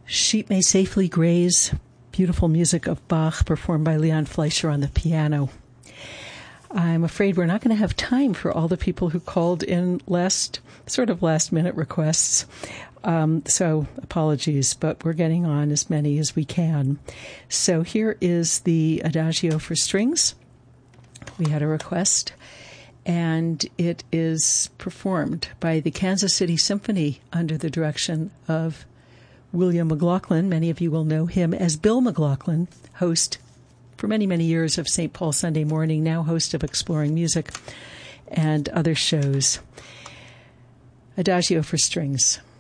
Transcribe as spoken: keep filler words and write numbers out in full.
Sheep May Safely Graze, beautiful music of Bach performed by Leon Fleischer on the piano. I'm afraid we're not going to have time for all the people who called in last, sort of last minute requests. Um, so apologies, but we're getting on as many as we can. So here is the Adagio for strings. We had a request, and it is performed by the Kansas City Symphony under the direction of William McLaughlin. Many of you will know him as Bill McLaughlin, host for many, many years of Saint Paul Sunday Morning, now host of Exploring Music and other shows. Adagio for strings.